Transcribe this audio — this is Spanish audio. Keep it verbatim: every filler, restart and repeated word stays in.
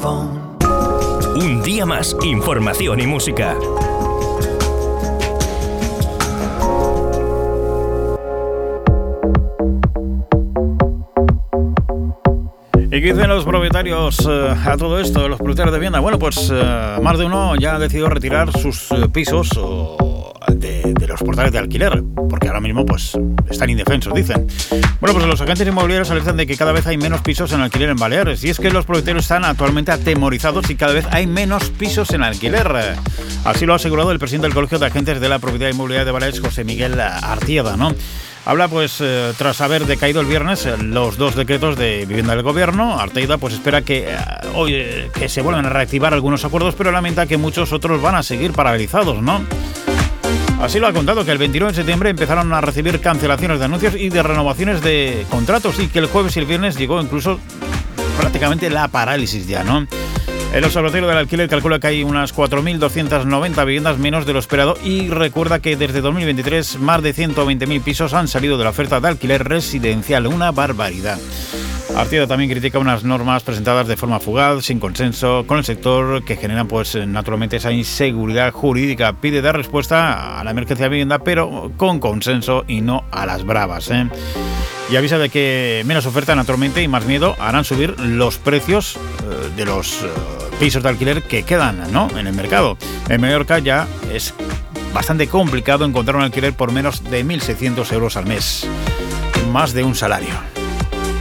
phone. Un día más, información y música. ¿Y qué dicen los propietarios eh, a todo esto, los propietarios de vivienda? Bueno, pues eh, más de uno ya ha decidido retirar sus eh, pisos o, de, de los portales de alquiler, porque ahora mismo pues están indefensos, dicen. Bueno, pues los agentes inmobiliarios alertan de que cada vez hay menos pisos en alquiler en Baleares, y es que los propietarios están actualmente atemorizados y cada vez hay menos pisos en alquiler. Así lo ha asegurado el presidente del Colegio de Agentes de la Propiedad Inmobiliaria de Baleares, José Miguel Artieda, ¿no? Habla, pues, eh, tras haber decaído el viernes eh, los dos decretos de vivienda del gobierno. Arteida, pues, espera que eh, hoy eh, que se vuelvan a reactivar algunos acuerdos, pero lamenta que muchos otros van a seguir paralizados, ¿no? Así lo ha contado, que el veintinueve de septiembre empezaron a recibir cancelaciones de anuncios y de renovaciones de contratos, y que el jueves y el viernes llegó incluso prácticamente la parálisis ya, ¿no? El Observatorio del Alquiler calcula que hay unas cuatro mil doscientas noventa viviendas menos de lo esperado y recuerda que desde dos mil veintitrés más de ciento veinte mil pisos han salido de la oferta de alquiler residencial, una barbaridad. Artieda también critica unas normas presentadas de forma fugaz, sin consenso con el sector, que generan pues naturalmente esa inseguridad jurídica. Pide dar respuesta a la emergencia de vivienda, pero con consenso y no a las bravas, ¿eh? Y avisa de que menos oferta naturalmente y más miedo harán subir los precios eh, de los eh, pisos de alquiler que quedan, ¿no?, en el mercado. En Mallorca ya es bastante complicado encontrar un alquiler por menos de mil seiscientos euros al mes, más de un salario.